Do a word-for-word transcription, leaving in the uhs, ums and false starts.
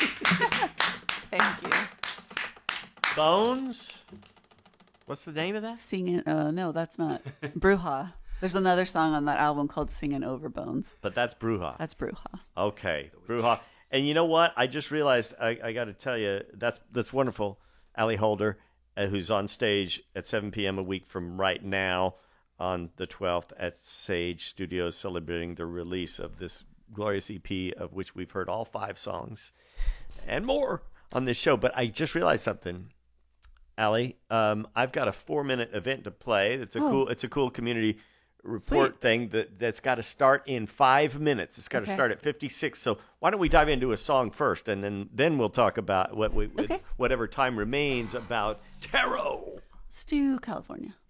Thank you. Bones? What's the name of that? Singing. Uh, no, that's not Bruja. There's another song on that album called "Singing Over Bones." But that's Bruja. That's Bruja. Okay, Bruja. And you know what? I just realized, I, I got to tell you, that's that's wonderful. Allie Holder, uh, who's on stage at seven p.m. a week from right now on the twelfth at Sage Studios, celebrating the release of this glorious E P, of which we've heard all five songs and more on this show. But I just realized something, Allie. Um, I've got a four-minute event to play. It's a Oh. cool. It's a cool community report Sweet. thing that that's got to start in five minutes. It's got to Okay. start at fifty-six. So why don't we dive into a song first, and then then we'll talk about what we Okay. whatever time remains about tarot. Let's do California.